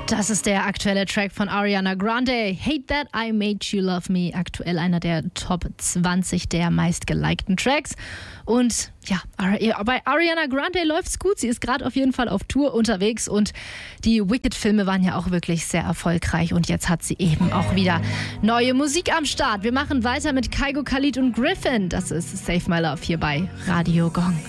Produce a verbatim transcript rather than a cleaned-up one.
Das ist der aktuelle Track von Ariana Grande. Hate That I Made You Love Me. Aktuell einer der Top zwanzig der meistgelikten Tracks. Und ja, bei Ariana Grande läuft's gut. Sie ist gerade auf jeden Fall auf Tour unterwegs. Und die Wicked-Filme waren ja auch wirklich sehr erfolgreich. Und jetzt hat sie eben auch wieder neue Musik am Start. Wir machen weiter mit Kygo, Khalid und Griffin. Das ist Save My Love hier bei Radio Gong.